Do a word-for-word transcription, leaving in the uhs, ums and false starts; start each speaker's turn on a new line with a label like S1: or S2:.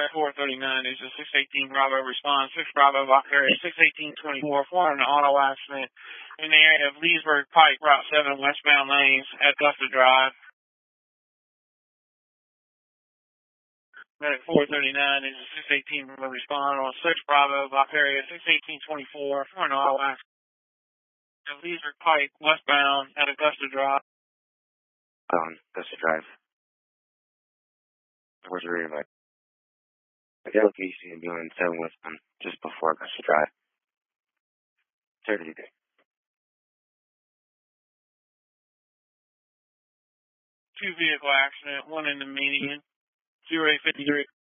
S1: four thirty-nine is a six eighteen Bravo response. six Bravo Valkyrie six eighteen twenty-four, four in an auto accident in the area of Leesburg Pike, Route seven, westbound lanes at Augusta Drive. Medic four thirty-nine is a six eighteen Bravo respond on six Bravo Valkyrie six eighteen twenty-four, four in an auto accident at Leesburg Pike, westbound at Augusta Drive.
S2: On Augusta Drive. Towards the rear of the location doing seven westbound just before Augusta Drive. thirty day.
S1: Two vehicle accident, one in the median, zero eight fifty-three.